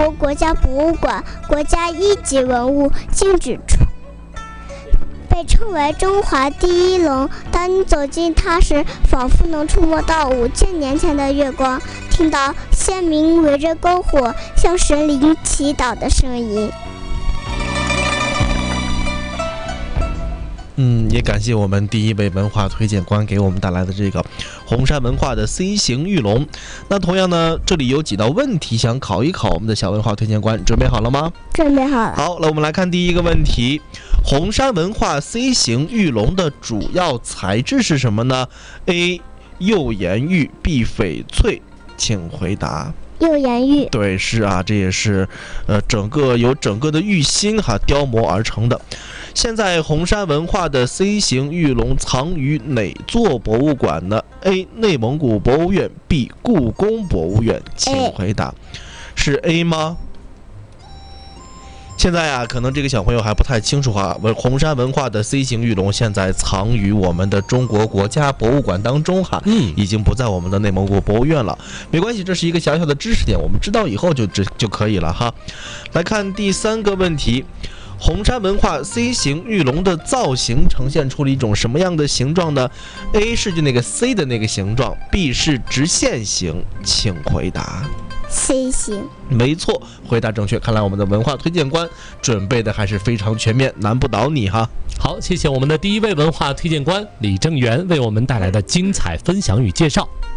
国国家博物馆国家一级文物，禁止出。被称为中华第一龙。当你走进它时，仿佛能触摸到5000年前的月光，听到先民围着篝火向神灵祈祷的声音。 也感谢我们第一位文化推荐官给我们带来的这个红山文化的 C 型玉龙。那同样呢，这里有几道问题想考一考我们的小文化推荐官，准备好了吗？ 准备好了。 好，那我们来看第一个问题：红山文化 C 型玉龙的主要材质是什么呢 ？A. 釉岩玉 B. 翡翠，请回答。 釉岩玉。 对，是啊，这也是整个的玉心雕磨而成的。现在红山文化的 C 型玉龙藏于哪座博物馆呢 ？A. 内蒙古博物院 B. 故宫博物院，请回答。是 A 吗？现在可能这个小朋友还不太清楚红山文化的 C 型玉龙现在藏于我们的中国国家博物馆当中已经不在我们的内蒙古博物院了。没关系，这是一个小小的知识点，我们知道以后就可以了哈。来看第三个问题。红山文化 C 型玉龙的造型呈现出了一种什么样的形状呢 ？A 是就那个 C 的那个形状 ，B 是直线型，请回答。 C 型。 没错，回答正确。看来我们的文化推荐官准备的还是非常全面，难不倒你哈。 好，谢谢我们的第一位文化推荐官李正元为我们带来的精彩分享与介绍。